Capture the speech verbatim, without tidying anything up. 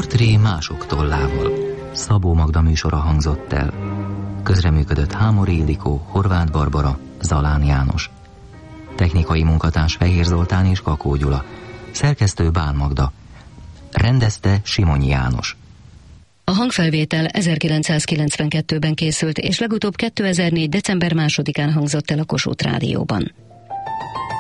Portré mások tollával. Szabó Magda műsora hangzott el. Közreműködött Hámori Ildikó, Horváth Barbara, Zalán János. Technikai munkatárs Fehér Zoltán és Kakó Gyula. Szerkesztő Bán Magda. Rendezte Simonyi János. A hangfelvétel ezerkilencszázkilencvenkettőben készült, és legutóbb kétezer-négy. december másodikán hangzott el a Kossuth Rádióban.